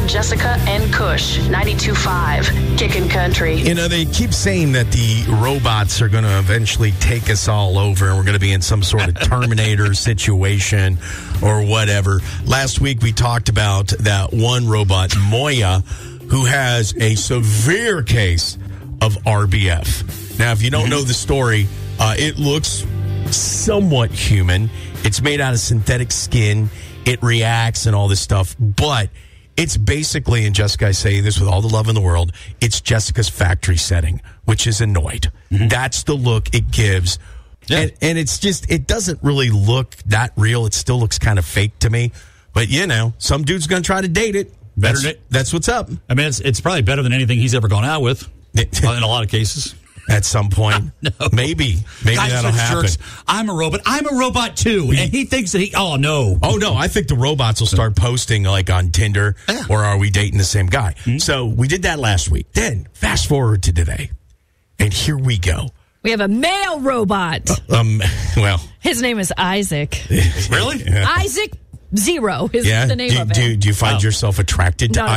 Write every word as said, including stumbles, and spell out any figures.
Jessica and Kush, ninety-two point five, Kickin' Country. You know, they keep saying that the robots are going to eventually take us all over and we're going to be in some sort of Terminator situation or whatever. Last week we talked about that one robot, Moya, who has a severe case of R B F. Now, if you don't mm-hmm. know the story, uh, it looks somewhat human. It's made out of synthetic skin. It reacts and all this stuff, but it's basically, and Jessica, I say this with all the love in the world, it's Jessica's factory setting, which is annoyed. Mm-hmm. That's the look it gives. Yeah. And, and it's just, it doesn't really look that real. It still looks kind of fake to me. But, you know, some dude's going to try to date it. Better That's, than, that's what's up. I mean, it's, it's probably better than anything he's ever gone out with in a lot of cases. At some point. No. Maybe. Maybe Guys that'll happen. Jerks. I'm a robot. I'm a robot, too. And he thinks that he... Oh, no. Oh, no. I think the robots will start posting, like, on Tinder, yeah. or are we dating the same guy? Mm-hmm. So we did that last week. Then, fast forward to today. And here we go. We have a male robot. Uh, um. Well. His name is Isaac. Really? Yeah. Isaac Zero is yeah? the name do, of it. Do, do you find wow. yourself attracted to no,